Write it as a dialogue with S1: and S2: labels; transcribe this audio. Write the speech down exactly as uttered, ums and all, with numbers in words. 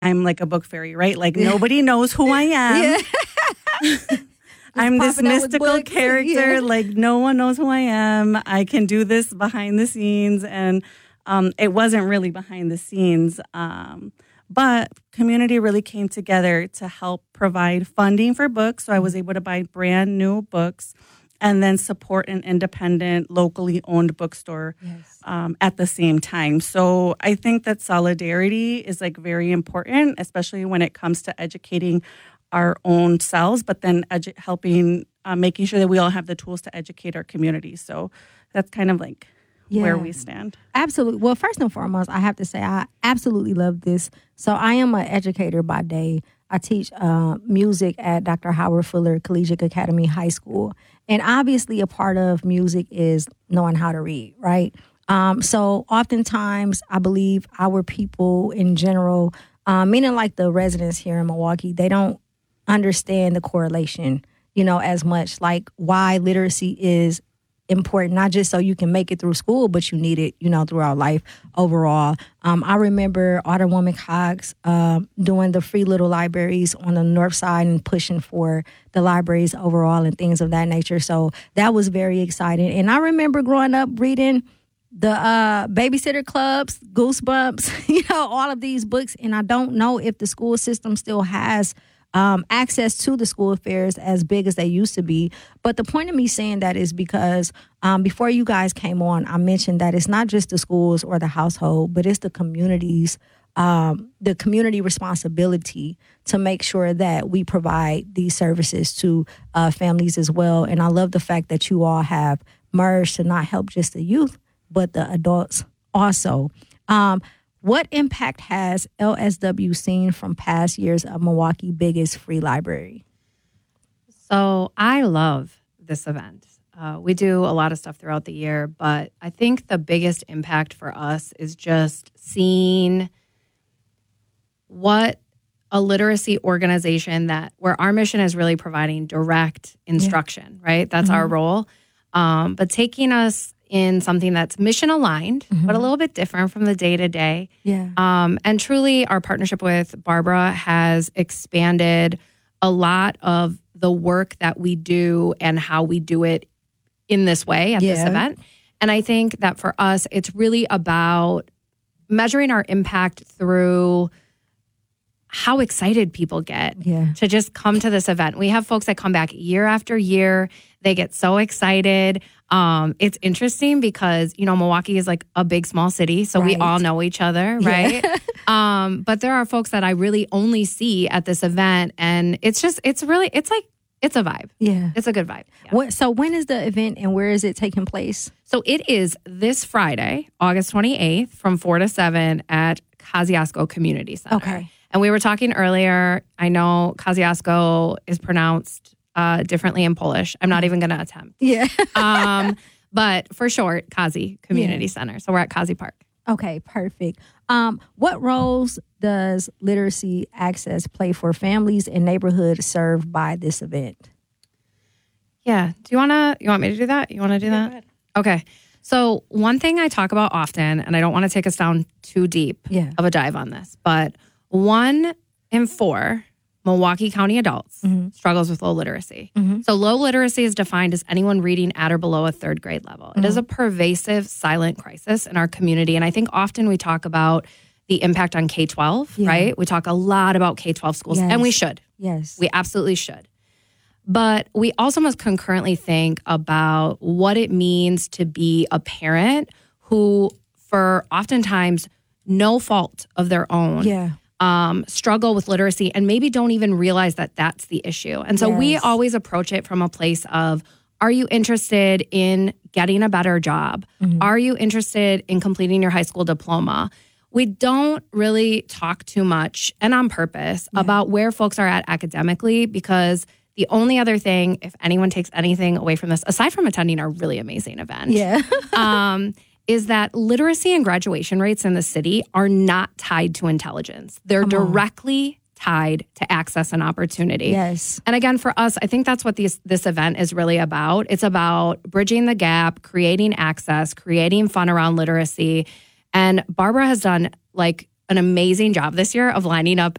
S1: I'm like a book fairy, right? Like nobody knows who I am.
S2: Yeah.
S1: I'm this
S2: popping out with
S1: mystical
S2: books.
S1: character.
S2: Yeah.
S1: Like no one knows who I am. I can do this behind the scenes. And um, it wasn't really behind the scenes. Um, but community really came together to help provide funding for books. So I was able to buy brand new books and then support an independent, locally owned bookstore
S2: Yes.
S1: um, at the same time. So I think that solidarity is like very important, especially when it comes to educating our own selves, but then edu- helping, uh, making sure that we all have the tools to educate our community. So that's kind of like
S2: Yeah.
S1: where we stand.
S2: Absolutely. Well, first and foremost, I have to say I absolutely love this. So I am an educator by day. I teach uh, music at Doctor Howard Fuller Collegiate Academy High School. And obviously a part of music is knowing how to read, right? Um, so oftentimes I believe our people in general, uh, meaning like the residents here in Milwaukee, they don't understand the correlation, you know, as much like why literacy is important, not just so you can make it through school, but you need it, you know, throughout life overall. Um, I remember Alderwoman Cox uh, doing the free little libraries on the north side and pushing for the libraries overall and things of that nature. So that was very exciting. And I remember growing up reading the uh, Babysitter Clubs, Goosebumps, you know, all of these books. And I don't know if the school system still has Um, access to the school affairs as big as they used to be. But the point of me saying that is because um, before you guys came on, I mentioned that it's not just the schools or the household, but it's the communities, um, the community responsibility to make sure that we provide these services to uh, families as well. And I love the fact that you all have merged to not help just the youth, but the adults also. Um, What impact has L S W seen from past years of Milwaukee's biggest free library?
S3: So I love this event. Uh, we do a lot of stuff throughout the year, but I think the biggest impact for us is just seeing what a literacy organization that where our mission is really providing direct instruction, yeah. right? That's mm-hmm. our role. Um, but taking us in something that's mission aligned, mm-hmm. but a little bit different from the day to day.
S2: Yeah.
S3: Um, and truly, our partnership with Barbara has expanded a lot of the work that we do and how we do it in this way at
S2: yeah.
S3: this event. And I think that for us, it's really about measuring our impact through how excited people get
S2: yeah.
S3: to just come to this event. We have folks that come back year after year. They get so excited. Um, it's interesting because, you know, Milwaukee is like a big, small city, so
S2: right.
S3: we all know each other, right? Yeah. um, but there are folks that I really only see at this event, and it's just, it's really, it's like, it's a vibe.
S2: Yeah.
S3: It's a good vibe. Yeah.
S2: What, so when is the event and where is it taking place?
S3: So it is this Friday, August twenty-eighth from four to seven at Kosciuszko Community Center.
S2: Okay.
S3: And we were talking earlier, I know Kosciuszko is pronounced uh, differently in Polish. I'm not even going to attempt.
S2: Yeah.
S3: um, but for short, Kazi Community
S2: yeah.
S3: Center. So we're at Kazi Park.
S2: Okay, perfect. Um, what roles does literacy access play for families and neighborhoods served by this event?
S3: Yeah. Do you want to, you want me to do that? You want to do
S2: yeah,
S3: that? Okay. So one thing I talk about often, and I don't want to take us down too deep
S2: yeah.
S3: of a dive on this, but one in four Milwaukee County adults
S2: mm-hmm.
S3: struggles with low literacy.
S2: Mm-hmm.
S3: So low literacy is defined as anyone reading at or below a third grade level. Mm-hmm. It is a pervasive silent crisis in our community. And I think often we talk about the impact on K twelve, yeah. right? We talk a lot about K twelve schools,
S2: yes.
S3: and we should.
S2: Yes.
S3: We absolutely should. But we also must concurrently think about what it means to be a parent who, for oftentimes no fault of their own,
S2: yeah.
S3: Um, struggle with literacy and maybe don't even realize that that's the issue. And so
S2: yes.
S3: we always approach it from a place of, are you interested in getting a better job? Mm-hmm. Are you interested in completing your high school diploma? We don't really talk too much, and on purpose, yeah. about where folks are at academically, because the only other thing, if anyone takes anything away from this, aside from attending our really amazing event,
S2: yeah.
S3: um, is that literacy and graduation rates in the city are not tied to intelligence. They're
S2: Come
S3: directly on. tied to access and opportunity.
S2: Yes.
S3: And again, for us, I think that's what these, this event is really about. It's about bridging the gap, creating access, creating fun around literacy. And Barbara has done like an amazing job this year of lining up